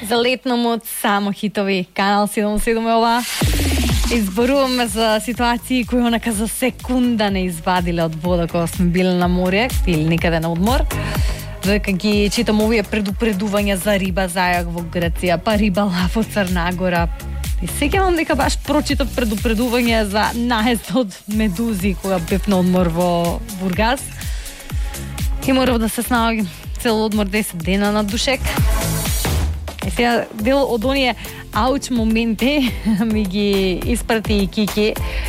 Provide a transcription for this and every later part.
За летно мод само хитови. Канал 77 е ова. Изборуваме за ситуации кои онака за секунда не извадиле од вода кога сме били на море или некаде на одмор. Дека ги читам овие предупредувања за риба зајак во Грција, па риба лав во Црна Гора. И сеќавам дека баш прочитав предупредување за наест од медузи кога бев на одмор во Бургас. И морав да се снаоѓам цел одмор 10 дена на душек. И сега дел од оние ауч моменти ми ги испрати и Кики.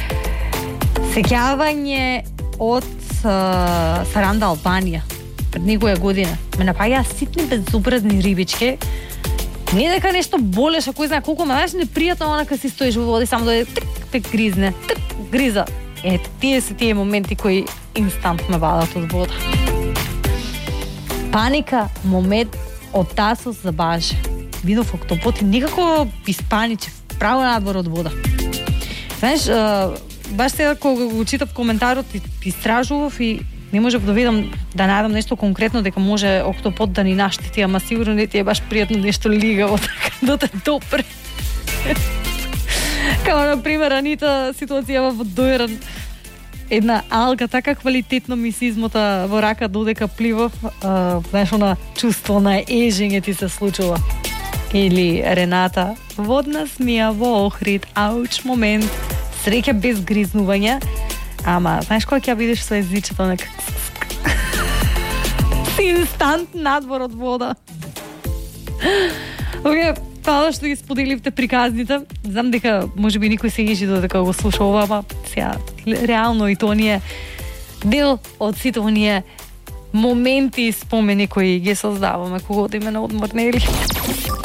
Сеќавање од Саранда, Албанија. Пред некоја година. Ме напаѓаа ситни безобразни рибички. Не дека нешто болеше, кој знае колку, ма знаеш непријатно онака си стоиш во вода и само да те гризне. Гриза. Ето, тие се тие моменти кои инстант ме вадат од вода. Паника, момент од тасос за баже. Видов октопод и никако испаничев, право надвор од вода. Знаеш, баш сега кога го читав коментарот и истражував и не можев да видам, да најдам нешто конкретно дека може октопод да ни наштити, ама сигурно не ти е баш пријатно нешто лигаво така да те допре. Као, например, Анита ситуација во Дојран. Една алга така квалитетно ми се измота во рака додека пливав, знаеш, она чувство на ежење ти се случува. Или Рената, водна смија во Охрид, ауч момент, среќа без гризнување, ама знаеш кога ќе видиш со езичето нека инстант надвор од вода. Океј, фала што ги споделивте приказните. Знам дека можеби никој се ежи додека го слуша ова, ама сега реално и тоа ни е дел од сите оние моменти и спомени кои ги создаваме кога одиме на одмор, нели?